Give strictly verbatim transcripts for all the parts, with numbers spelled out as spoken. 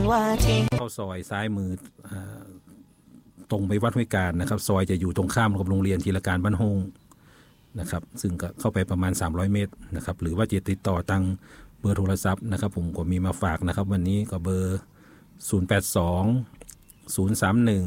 ว่าทิ้งเข้าซอยซ้ายมือตรงไปวัดห้วยการนะครับซอยจะอยู่ตรงข้ามกับโรงเรียนธีรการบ้านโฮงนะครับซึ่งก็เข้าไปประมาณสามร้อยเมตรนะครับหรือว่าจะติดต่อทางเบอร์โทรศัพท์นะครับผมก็มีมาฝากนะครับวันนี้ก็เบอร์ศูนย์ แปด สอง ศูนย์ สาม หนึ่ง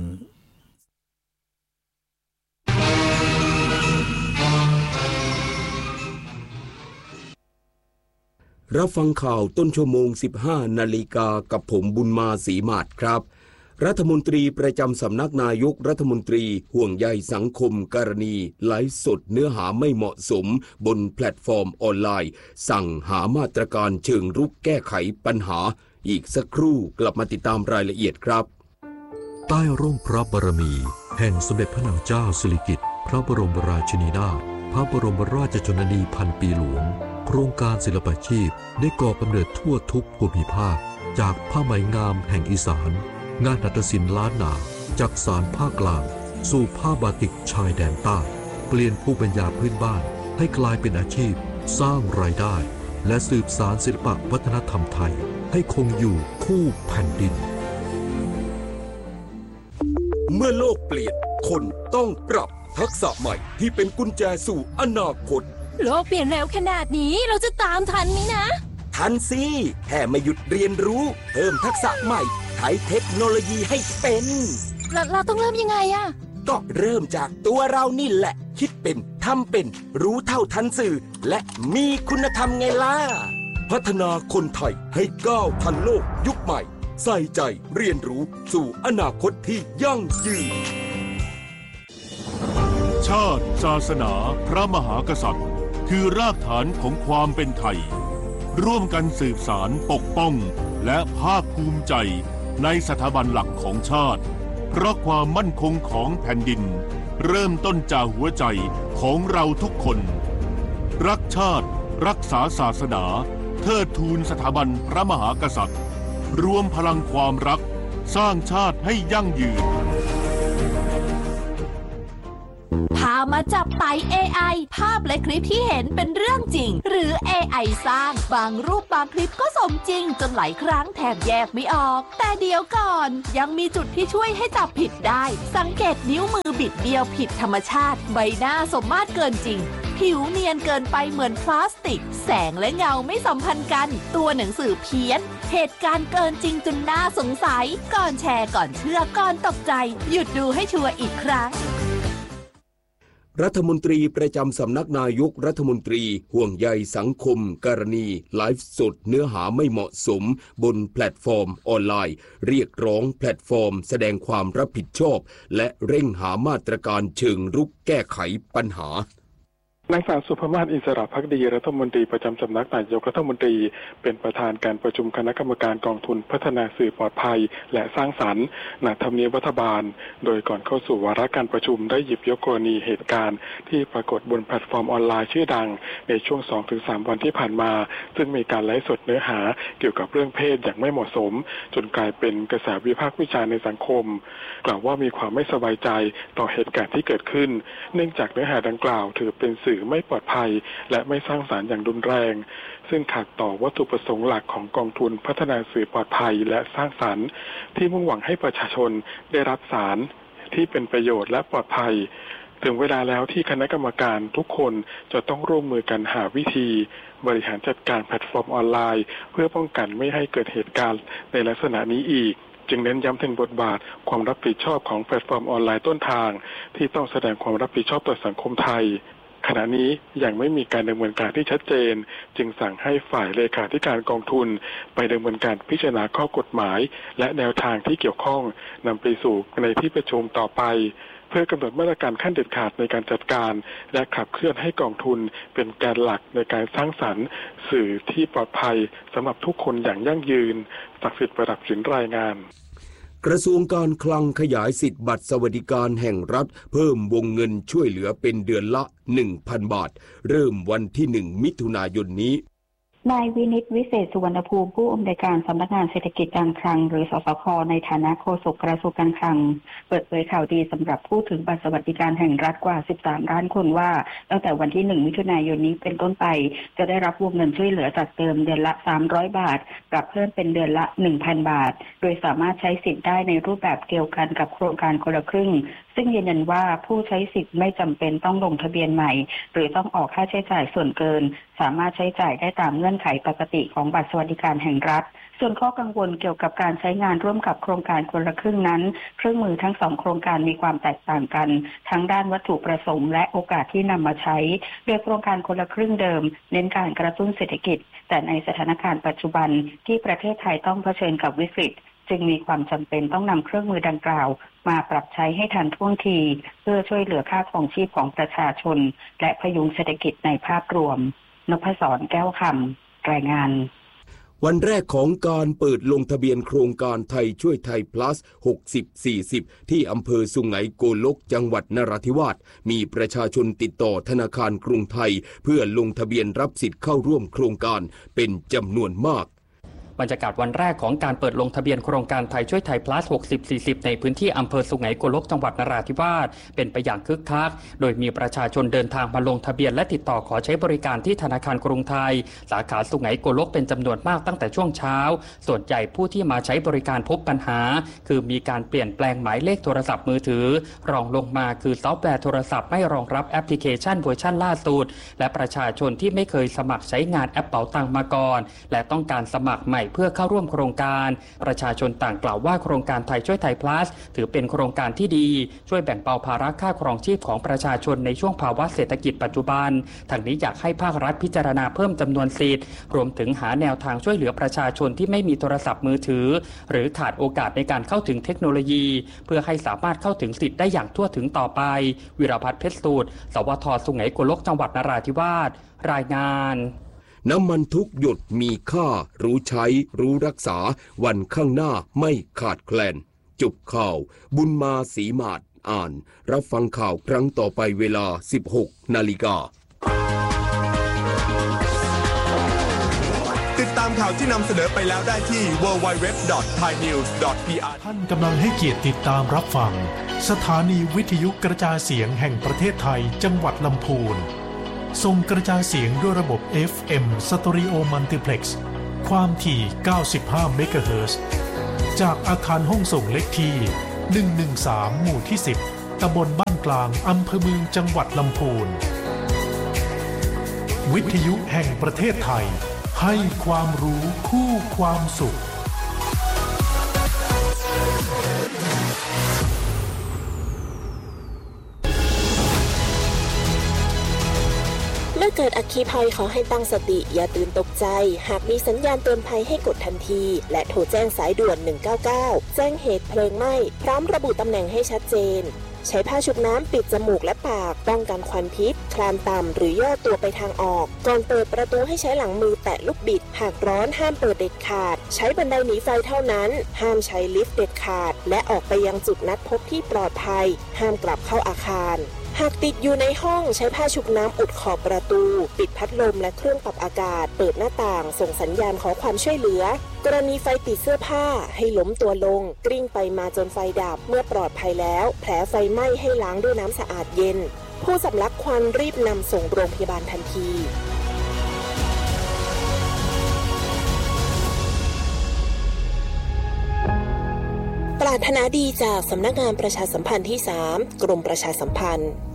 รับฟังข่าวต้นชั่วโมง สิบห้า นาฬิกากับผมบุญมาศรีมาศครับรัฐมนตรีประจำสำนักนายกรัฐมนตรีห่วงใยสังคมกรณีไลฟ์สดเนื้อหาไม่เหมาะสมบนแพลตฟอร์มออนไลน์สั่งหามาตรการเชิงรุกแก้ไขปัญหาอีกสักครู่กลับมาติดตามรายละเอียดครับใต้ร่มพระบารมีแห่งสมเด็จพระนางเจ้าสิริกิติ์พระบรมราชินีนาถพระบรมราชชนนีพันปีหลวงโครงการศิลปาชีพได้ก่อกำเนิดทั่วทุกภูมิภาคจากผ้าไหมงามแห่งอีสานงานหัตถศิลป์ล้านนาจากสานภาคกลางสู่ผ้าบาติกชายแดนใต้เปลี่ยนภูมิปัญญาพื้นบ้านให้กลายเป็นอาชีพสร้างรายได้และสืบสานศิลปวัฒนธรรมไทยให้คงอยู่คู่แผ่นดินเมื่อโลกเปลี่ยนคนต้องปรับทักษะใหม่ที่เป็นกุญแจสู่อนาคตโลกเปลี่ยนเร็วขนาดนี้เราจะตามทันไหมนะทันสิแค่ไม่หยุดเรียนรู้เพิ่มทักษะใหม่ใช้เทคโนโลยีให้เป็นเราเราต้องเริ่มยังไงอะก็เริ่มจากตัวเรานี่แหละคิดเป็นทำเป็นรู้เท่าทันสื่อและมีคุณธรรมไงล่ะพัฒนาคนไทยให้ก้าวทันโลกยุคใหม่ใส่ใจเรียนรู้สู่อนาคตที่ยั่งยืนชาติศาสนาพระมหากษัตริย์คือรากฐานของความเป็นไทยร่วมกันสืบสานปกป้องและภาคภูมิใจในสถาบันหลักของชาติเพราะความมั่นคงของแผ่นดินเริ่มต้นจากหัวใจของเราทุกคนรักชาติรักษาศาสนาเทิดทูนสถาบันพระมหากษัตริย์รวมพลังความรักสร้างชาติให้ยั่งยืนพามาจับไต่ เอ ไอ ภาพและคลิปที่เห็นเป็นเรื่องจริงหรือ เอ ไอ สร้างบางรูปบางคลิปก็สมจริงจนหลายครั้งแทบแยกไม่ออกแต่เดี๋ยวก่อนยังมีจุดที่ช่วยให้จับผิดได้สังเกตนิ้วมือบิดเบี้ยวผิดธรรมชาติใบหน้าสมมาตรเกินจริงผิวเนียนเกินไปเหมือนพลาสติกแสงและเงาไม่สัมพันธ์กันตัวหนังสือเพี้ยนเหตุการณ์เกินจริงจนน่าสงสัยก่อนแชร์ก่อนเชื่อก่อนตกใจหยุดดูให้ชัวร์อีกครั้งรัฐมนตรีประจำสำนักนายกรัฐมนตรีห่วงใยสังคมกรณีไลฟ์สดเนื้อหาไม่เหมาะสมบนแพลตฟอร์มออนไลน์เรียกร้องแพลตฟอร์มแสดงความรับผิดชอบและเร่งหามาตรการเชิงรุกแก้ไขปัญหานางสาวสุภมาศอินทรภักดีรัฐมนตรีประจำสำนักนายกรัฐมนตรีเป็นประธานการประชุมคณะกรรมการกองทุนพัฒนาสื่อปลอดภัยและสร้างสรรค์ณทำเนียบรัฐบาลโดยก่อนเข้าสู่วาระการประชุมได้หยิบยกกรณีเหตุการณ์ที่ปรากฏบนแพลตฟอร์มออนไลน์ชื่อดังในช่วง สองถึงสาม วันที่ผ่านมาซึ่งมีการไลฟ์สดเนื้อหาเกี่ยวกับเรื่องเพศอย่างไม่เหมาะสมจนกลายเป็นกระแสวิพากษ์วิจารณ์ในสังคมกล่าวว่ามีความไม่สบายใจต่อเหตุการณ์ที่เกิดขึ้นเนื่องจากเนื้อหาดังกล่าวถือเป็นสื่อไม่ปลอดภัยและไม่สร้างสรรค์อย่างรุนแรงซึ่งขัดต่อวัตถุประสงค์หลักของกองทุนพัฒนาสื่อปลอดภัยและสร้างสรรค์ที่มุ่งหวังให้ประชาชนได้รับสารที่เป็นประโยชน์และปลอดภัยถึงเวลาแล้วที่คณะกรรมการทุกคนจะต้องร่วมมือกันหาวิธีบริหารจัดการแพลตฟอร์มออนไลน์เพื่อป้องกันไม่ให้เกิดเหตุการณ์ในลักษณะนี้อีกจึงเน้นย้ำถึงบทบาทความรับผิดชอบของแพลตฟอร์มออนไลน์ต้นทางที่ต้องแสดงความรับผิดชอบต่อสังคมไทยขณะนี้ยังไม่มีการดำเนินการที่ชัดเจนจึงสั่งให้ฝ่ายเลขาธิการกองทุนไปดำเนินการพิจารณาข้อกฎหมายและแนวทางที่เกี่ยวข้องนำไปสู่ในที่ประชุมต่อไปเพื่อกำหนดมาตรการขั้นเด็ดขาดในการจัดการและขับเคลื่อนให้กองทุนเป็นแกนหลักในการสร้างสรรค์สื่อที่ปลอดภัยสำหรับทุกคนอย่างยั่งยืนศักดิ์สิทธิ์ประดับสินรายงานกระทรวงการคลังขยายสิทธิบัตรสวัสดิการแห่งรัฐเพิ่มวงเงินช่วยเหลือเป็นเดือนละ หนึ่งพัน บาทเริ่มวันที่หนึ่งมิถุนายนนี้นายวินิตวิเศษสุวรรณภูมิผู้อำนวยการสำนักงานเศรษฐกิจการคลังหรือสสคในฐานะโฆษกกระทรวงการคลังเปิดเผยข่าวดีสำหรับผู้ถือบัตรสวัสดิการแห่งรัฐกว่าสิบสามล้านคนว่าตั้งแต่วันที่หนึ่งมิถุนายนนี้เป็นต้นไปจะได้รับวงเงินช่วยเหลือจากเดิมเดือนละสามร้อยบาทปรับเพิ่มเป็นเดือนละ หนึ่งพัน บาทโดยสามารถใช้สิทธิ์ได้ในรูปแบบเดียวกันกับโครงการคนละครึ่งซึ่งยืนยันว่าผู้ใช้สิทธิ์ไม่จำเป็นต้องลงทะเบียนใหม่หรือต้องออกค่าใช้จ่ายส่วนเกินสามารถใช้จ่ายได้ตามเงื่อนไขปกติของบัตรสวัสดิการแห่งรัฐส่วนข้อกังวลเกี่ยวกับการใช้งานร่วมกับโครงการคนละครึ่งนั้นเครื่องมือทั้งสองโครงการมีความแตกต่างกันทั้งด้านวัตถุประสงค์และโอกาสที่นำมาใช้โดยโครงการคนละครึ่งเดิมเน้นการกระตุ้นเศรษฐกิจแต่ในสถานการณ์ปัจจุบันที่ประเทศไทยต้องเผชิญกับวิกฤตจึงมีความจำเป็นต้องนำเครื่องมือดังกล่าวมาปรับใช้ให้ทันท่วงทีเพื่อช่วยเหลือค่าครองชีพของประชาชนและพยุงเศรษฐกิจในภาพรวมนพศรแก้วคำรายงานวันแรกของการเปิดลงทะเบียนโครงการไทยช่วยไทย plus หกสิบ สี่สิบ ที่อำเภอสุไหงโกลกจังหวัดนราธิวาสมีประชาชนติดต่อธนาคารกรุงไทยเพื่อลงทะเบียนรับสิทธิ์เข้าร่วมโครงการเป็นจำนวนมากบรรยากาศวันแรกของการเปิดลงทะเบียนโครงการไทยช่วยไทย plus หกสิบ สี่สิบ ในพื้นที่อำเภอสุไหงโกลกจังหวัดนราธิวาสเป็นไปอย่างคึกคักโดยมีประชาชนเดินทางมาลงทะเบียนและติดต่อขอใช้บริการที่ธนาคารกรุงไทยสาขาสุไหงโกลกเป็นจำนวนมากตั้งแต่ช่วงเช้าส่วนใหญ่ผู้ที่มาใช้บริการพบปัญหาคือมีการเปลี่ยนแปลงหมายเลขโทรศัพท์มือถือรองลงมาคือซอฟต์แวร์โทรศัพท์ไม่รองรับแอปพลิเคชันเวอร์ชันล่าสุดและประชาชนที่ไม่เคยสมัครใช้งานแอปเป๋าตังมาก่อนและต้องการสมัครใหม่เพื่อเข้าร่วมโครงการประชาชนต่างกล่าวว่าโครงการไทยช่วยไทย plus ถือเป็นโครงการที่ดีช่วยแบ่งเบาภาระค่าครองชีพของประชาชนในช่วงภาวะเศรษฐกิจปัจจุบันทางนี้อยากให้ภาครัฐพิจารณาเพิ่มจำนวนสิทธิ์รวมถึงหาแนวทางช่วยเหลือประชาชนที่ไม่มีโทรศัพท์มือถือหรือขาดโอกาสในการเข้าถึงเทคโนโลยีเพื่อให้สามารถเข้าถึงสิทธิ์ได้อย่างทั่วถึงต่อไปวิรพัฒน์เพชรสูตรสวทสุไหงโกลกจังหวัดนราธิวาสรายงานน้ำมันทุกหยดมีค่ารู้ใช้รู้รักษาวันข้างหน้าไม่ขาดแคลนจบข่าวบุญมาศรีมาศอ่านรับฟังข่าวครั้งต่อไปเวลา สิบหกนาฬิกาติดตามข่าวที่นำเสนอไปแล้วได้ที่ ดับเบิลยู ดับเบิลยู ดับเบิลยู ดอท ไทยนิวส์ ดอท พี อาร์ท่านกำลังให้เกียรติติดตามรับฟังสถานีวิทยุกระจายเสียงแห่งประเทศไทยจังหวัดลำพูนส่งกระจายเสียงด้วยระบบ เอฟ เอ็ม Stereo Multiplex ความถี่ เก้าสิบห้า เมกะเฮิรตซ์ จากอาคารห้องส่งเลขที่ หนึ่งหนึ่งสาม หมู่ที่ สิบ ตำบลบ้านกลางอำเภอเมืองจังหวัดลำพูนวิทยุแห่งประเทศไทยให้ความรู้คู่ความสุขเมื่อเกิดอัคคีภัยขอให้ตั้งสติอย่าตื่นตกใจหากมีสัญญาณเตือนภัยให้กดทันทีและโทรแจ้งสายด่วนหนึ่งเก้าเก้าแจ้งเหตุเพลิงไหม้พร้อมระบุตำแหน่งให้ชัดเจนใช้ผ้าชุบน้ำปิดจมูกและปากป้องกันควันพิษคลานต่ำหรือย่อตัวไปทางออกก่อนเปิดประตูให้ใช้หลังมือแตะลูกบิดหากร้อนห้ามเปิดเด็ดขาดใช้บันไดหนีไฟเท่านั้นห้ามใช้ลิฟต์เด็ดขาดและออกไปยังจุดนัดพบที่ปลอดภัยห้ามกลับเข้าอาคารหากติดอยู่ในห้องใช้ผ้าชุบน้ำอุดขอบประตูปิดพัดลมและเครื่องปรับอากาศเปิดหน้าต่างส่งสัญญาณขอความช่วยเหลือกรณีไฟติดเสื้อผ้าให้ล้มตัวลงกลิ้งไปมาจนไฟดับเมื่อปลอดภัยแล้วแผลไฟไหม้ให้ล้างด้วยน้ำสะอาดเย็นผู้สำลักควันรีบนำส่งโรงพยาบาลทันทีปรารถนาดีจากสำนักงานประชาสัมพันธ์ที่สามกรมประชาสัมพันธ์